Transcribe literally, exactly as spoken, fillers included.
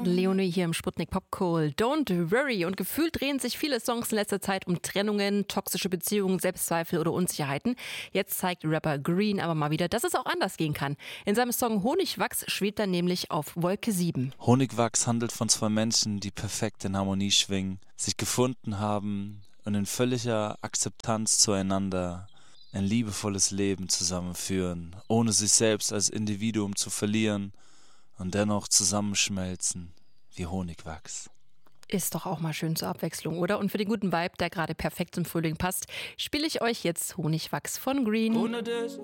Leonie hier im Sputnik Popcool. Don't worry. Und gefühlt drehen sich viele Songs in letzter Zeit um Trennungen, toxische Beziehungen, Selbstzweifel oder Unsicherheiten. Jetzt zeigt Rapper Green aber mal wieder, dass es auch anders gehen kann. In seinem Song Honigwachs schwebt er nämlich auf Wolke sieben. Honigwachs handelt von zwei Menschen, die perfekt in Harmonie schwingen, sich gefunden haben und in völliger Akzeptanz zueinander ein liebevolles Leben zusammenführen, ohne sich selbst als Individuum zu verlieren und dennoch zusammenschmelzen wie Honigwachs. Ist doch auch mal schön zur Abwechslung, oder? Und für den guten Vibe, der gerade perfekt zum Frühling passt, spiele ich euch jetzt Honigwachs von Green. Ohne dich